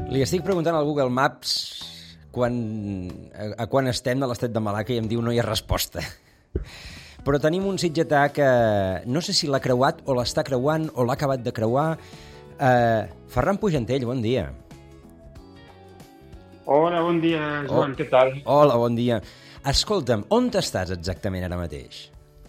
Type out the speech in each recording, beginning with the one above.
Li estic preguntant al Google Maps a quan estem de l'Estret de Malacca i em diu no hi ha resposta. Però tenim un sitgetà que no sé si l'ha creuat o l'està creuant o l'ha acabat de creuar. Ferran Pujantell, bon dia. Hola, bon dia, Joan, què tal? Hola, bon dia. Escolta'm, on estàs exactament ara mateix?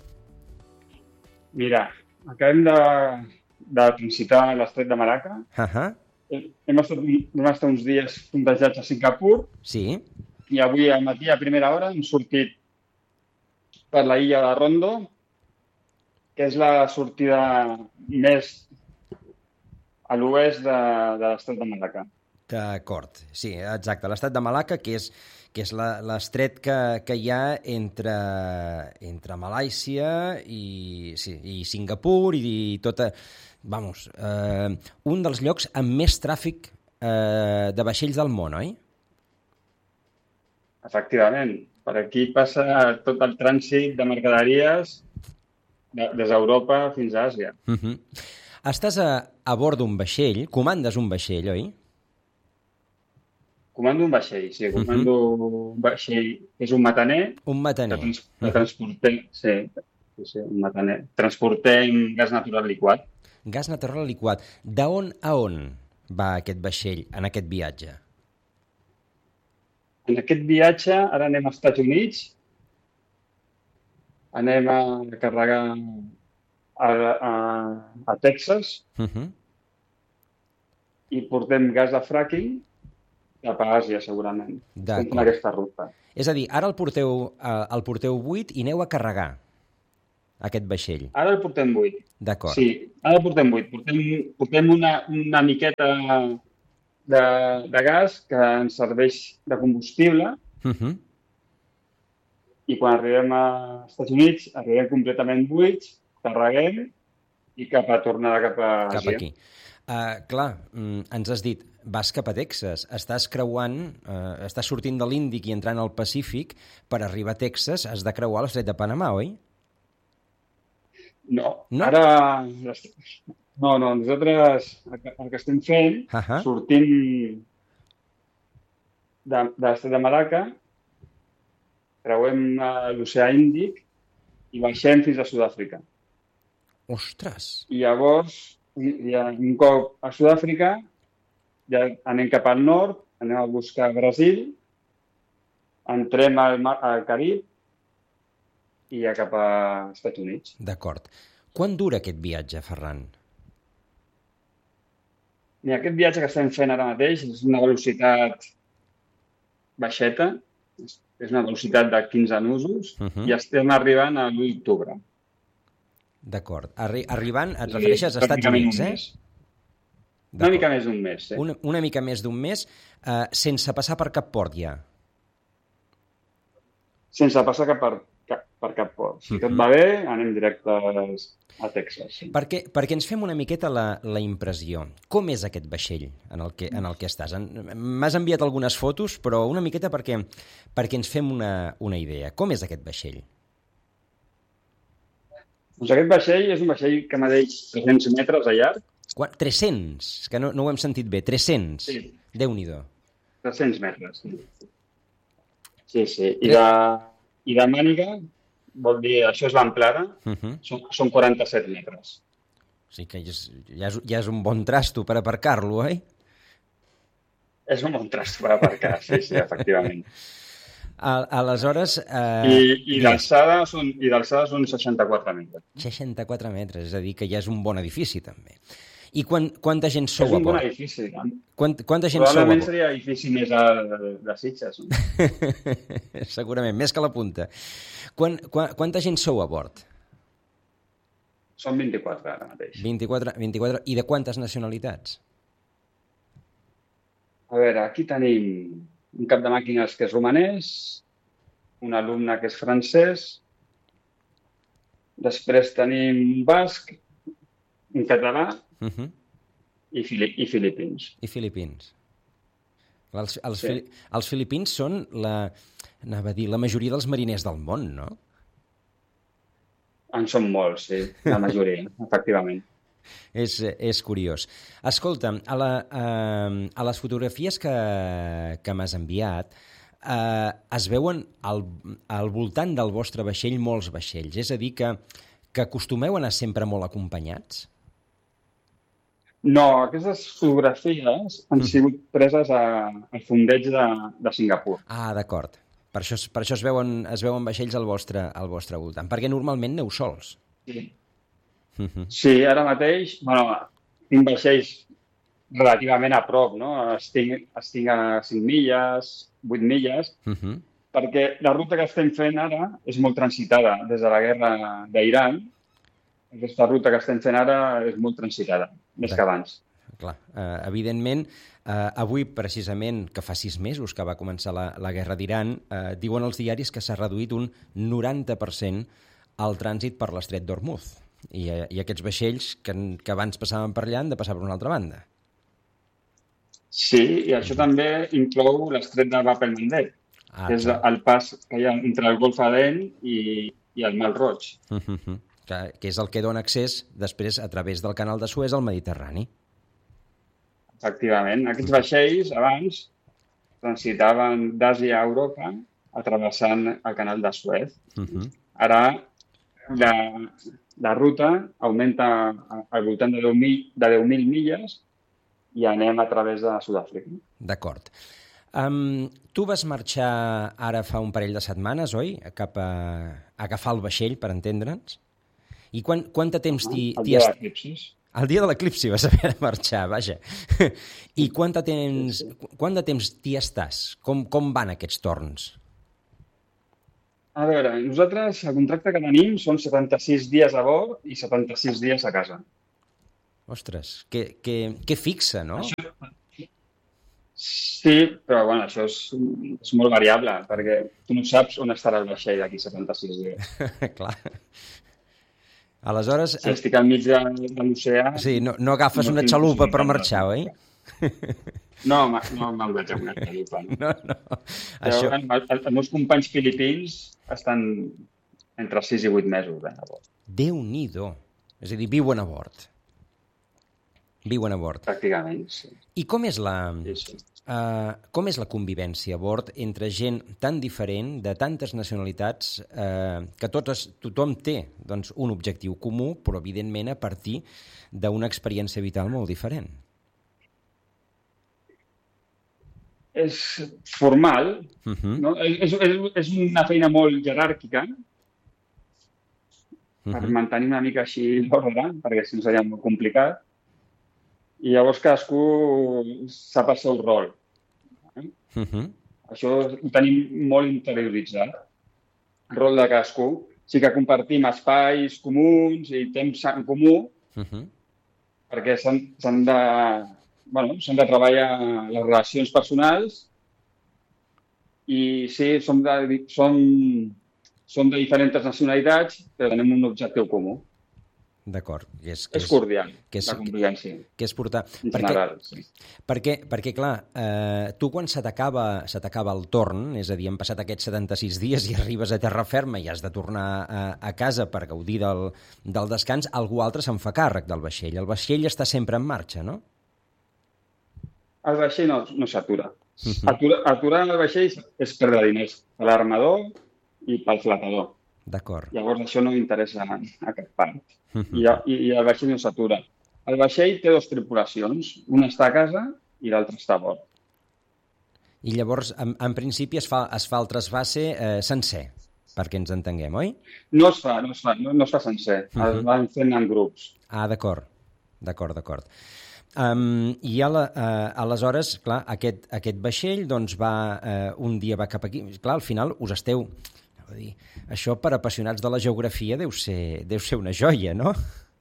Mira, acabem de transitar l'Estret de Malacca. Vam estar uns dies fondejats a Singapur. Sí. I avui al matí, a primera hora, hem sortit per la illa de Rondo, que és la sortida més a l'oest de l'Estret de Malacca. D'acord, sí, exacte. L'Estret de Malacca, que és l'estret que hi ha entre Malàisia i Singapur i tota... Vamos, un dels llocs amb més tràfic de vaixells del món, oi? Efectivament. Per aquí passa tot el trànsit de mercaderies des d'Europa fins a Àsia. Estàs a bord d'un vaixell, comandes un vaixell, oi? Comando un vaixell, sí. Comando un vaixell. És un mataner. Un mataner. Que transportem, sí, un mataner. Transportem gas natural liquat. Gas natural liquat. D'on a on va aquest vaixell en aquest viatge? En aquest viatge ara anem als Estats Units, anem a carregar a Texas i portem gas de fracking cap a Àsia, segurament. Estem fent aquesta ruta. És a dir, ara el porteu buit i aneu a carregar aquest vaixell. Ara el portem buit. D'acord. Sí, ara el portem buit. Portem una miqueta de gas que ens serveix de combustible i quan arribem als Estats Units arribem completament buits, carreguem i tornada cap a Àsia. Cap aquí. Clar, ens has dit, vas cap a Texas, estàs sortint de l'Índic i entrant al Pacífic, per arribar a Texas has de creuar l'Estret de Panamà, oi? No, ara... No, nosaltres el que estem fent, sortim de l'Estret de Malacca, creuem l'oceà Índic i baixem fins a Sud-àfrica. Ostres! I llavors, un cop a Sud-àfrica, ja anem cap al nord, anem a buscar Brasil, entrem al Carib i ja cap als Estats Units. D'acord. Quan dura aquest viatge, Ferran? Mira, aquest viatge que estem fent ara mateix és una velocitat baixeta, és una velocitat de 15 nusos i estem arribant a l'1 d'octubre. D'acord. Arribant, et refereixes a Estats Units, eh? Una mica més d'un mes, sí. Una mica més d'un mes, sense passar per cap port ja? Sense passar per cap port. Si tot va bé, anem directes a Texas. Sí. Perquè ens fem una miqueta la impressió. Com és aquest vaixell en el que estàs? M'has enviat algunes fotos, però una miqueta perquè ens fem una idea. Com és aquest vaixell? Doncs aquest vaixell és un vaixell que medeix 300 metres de llarg. 300? Que no ho hem sentit bé. 300? Sí. Déu-n'hi-do. 300 metres. Sí. I de màniga, vol dir, això és l'amplada, són 47 metres. O sigui que ja és un bon trasto per aparcar-lo, oi? És un bon trasto per aparcar, sí, efectivament. Aleshores... I d'alçada són 64 metres. 64 metres, és a dir, que ja és un bon edifici, també. I quanta gent sou a bord? És un bon edifici. Quanta gent sou a bord? Probablement seria edifici més de Sitges. Segurament, més que la punta. Quanta gent sou a bord? Són 24 ara mateix. 24. I de quantes nacionalitats? A veure, aquí tenim un cap de màquines que és romanès, un alumne que és francès, després tenim un basc, un català, i filipins. I filipins. Els filipins són la majoria dels mariners del món, no? En són molts, sí, la majoria, efectivament. És curiós. Escolta, a les fotografies que m'has enviat es veuen al voltant del vostre vaixell molts vaixells. És a dir, que acostumeu a anar sempre molt acompanyats? No, aquestes fotografies han sigut preses al fondeig de Singapur. Ah, d'acord. Per això es veuen vaixells al vostre voltant. Perquè normalment aneu sols. Sí. Sí, ara mateix, tinc vaixells relativament a prop, no? Estic a 5 milles, 8 milles, perquè la ruta que estem fent ara és molt transitada des de la guerra d'Iran. Aquesta ruta que estem fent ara és molt transitada, més que abans. Clar, evidentment, avui, precisament, que fa 6 mesos que va començar la guerra d'Iran, diuen els diaris que s'ha reduït un 90% el trànsit per l'estret d'Hormuz. I aquests vaixells que abans passaven per allà han de passar per una altra banda. Sí, i això també inclou l'estret de Bab el-Mandeb, que és el pas que hi ha entre el Golf Aden i el Mar Roig. Que és el que dona accés després a través del canal de Suez al Mediterrani. Efectivament. Aquests vaixells abans transitaven d'Àsia a Europa travessant el canal de Suez. Ara la ruta augmenta al voltant de 10.000 milles i anem a través de Sud-àfrica. D'acord. Tu vas marxar ara fa un parell de setmanes, oi? Cap a agafar el vaixell, per entendre'ns? I quant de temps El dia de l'eclipsi. El dia de l'eclipsi vas haver de marxar, vaja. I quant de temps t'hi estàs? Com van aquests torns? A veure, nosaltres el contracte que tenim són 76 dies a bord i 76 dies a casa. Ostres, que fixa, no? Sí, però això és molt variable, perquè tu no saps on estarà el vaixell d'aquí 76 dies. Clar. Aleshores... Si estic al mig de l'oceà... Sí, no agafes una xalupa per marxar, oi? No me'l veig amb una xalupa. No. Els meus companys filipins estan entre 6 i 8 mesos a bord. Déu-n'hi-do. És a dir, viuen a bord. Viuen a bord. Pràcticament, sí. I com és la convivència a bord entre gent tan diferent, de tantes nacionalitats, que tothom té doncs, un objectiu comú, però evidentment a partir d'una experiència vital molt diferent? És formal, no? És una feina molt jeràrquica, per mantenir una mica així l'ordre, perquè si no seria molt complicat. I llavors cadascú sap el seu rol. Això ho tenim molt interioritzat, el rol de cadascú. Sí que compartim espais comuns i temps en comú, perquè s'han de treballar les relacions personals i sí, som de diferents nacionalitats, però tenim un objectiu comú. D'acord. És cordial, la convivència. Que és portar... En general, sí. Perquè clar, tu quan se t'acaba el torn, és a dir, han passat aquests 76 dies i arribes a terra ferma i has de tornar a casa per gaudir del descans, algú altre se'n fa càrrec del vaixell. El vaixell està sempre en marxa, no? El vaixell no s'atura. Aturar el vaixell és perdre diners per l'armador i pel flotador. D'acord. Llavors això no interessa a cap part. I el vaixell no s'atura. El vaixell té 2 tripulacions. Una està a casa i l'altra està a bord. I llavors, en principi, es fa el trasbase sencer, perquè ens entenguem, oi? No es fa sencer. Es van fent en grups. Ah, d'acord. I aleshores, clar, aquest vaixell doncs un dia va cap aquí. Clar, al final us esteu... Això per apassionats de la geografia deu ser una joia, no?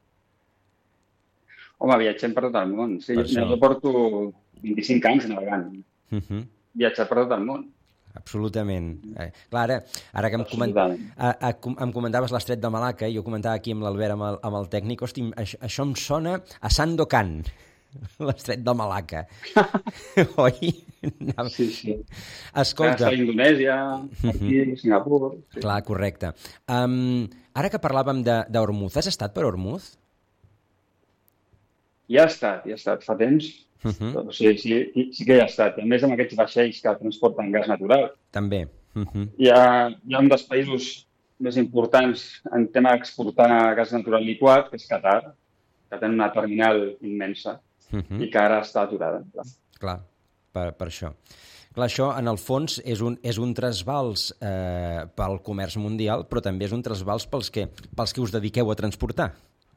Home, viatgem per tot el món. Sí, jo porto 25 anys navegant. Viatjar per tot el món. Absolutament. Clar, ara que em comentaves l'estret de Malacca, jo comentava aquí amb l'Albert, amb el tècnic, hosti, això em sona a Sandokan, l'estret de Malacca. Oi? Sí. Escolta... A Indonèsia, aquí, Singapur... Sí. Clar, correcte. Ara que parlàvem d'Hormuz, has estat per Hormuz? Hi ha estat fa temps. Però sí que hi ha estat. A més, amb aquests vaixells que transporten gas natural. També. Hi ha un dels països més importants en tema d'exportar gas natural liquat, que és Qatar, que té una terminal immensa i que ara està aturada. Clar, per això. Clar, això, en el fons, és un trasbals pel comerç mundial, però també és un trasbals pels que us dediqueu a transportar.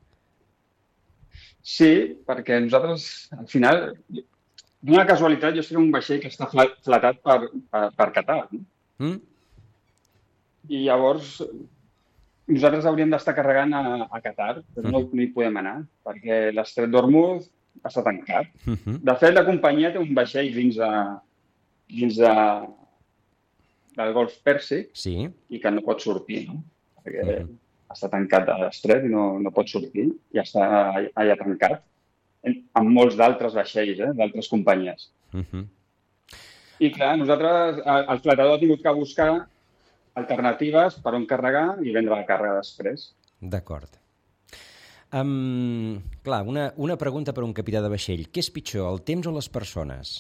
Sí, perquè nosaltres, al final, d'una casualitat, jo estic en un vaixell que està flatat per Qatar. No? I llavors, nosaltres hauríem d'estar carregant a Qatar, però no hi podem anar, perquè l'estret d'Hormuz està tancat. De fet, la companyia té un vaixell dins del Golf Pèrsic i que no pot sortir, no? Perquè està tancat a l'estret i no pot sortir i està allà tancat, amb molts d'altres vaixells, d'altres companyies. I clar, nosaltres, el flatador ha tingut que buscar alternatives per on carregar i vendre la càrrega després. D'acord. Clar, una pregunta per un capità de vaixell. Què és pitjor, el temps o les persones?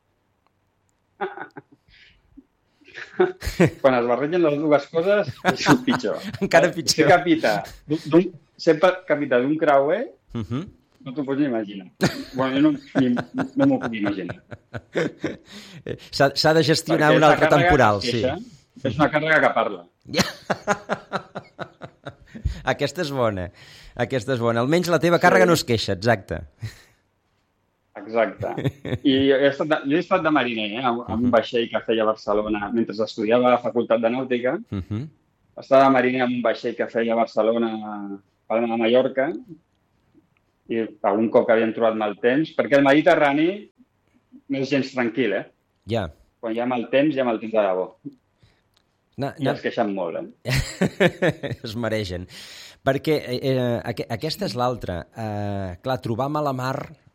Quan es barregen les dues coses, és pitjor. Encara pitjor. Ser capità d'un creuer, no t'ho pots ni imaginar. Bueno, no m'ho puc imaginar. S'ha de gestionar un altre temporal, sí. És una càrrega que parla. Aquesta és bona. Almenys la teva càrrega no es queixa, exacte. Exacte. I jo he estat de mariner, amb un vaixell que feia a Barcelona mentre estudiava a la Facultat de Nàutica. Estava de mariner amb un vaixell que feia a Barcelona per anar a Mallorca i algun cop que havíem trobat mal temps, perquè el Mediterrani no és gens tranquil, Ja. Quan hi ha mal temps, hi ha mal temps de debò. I es queixen molt, Es maregen. Perquè aquesta és l'altra. Clar, trobar mala mar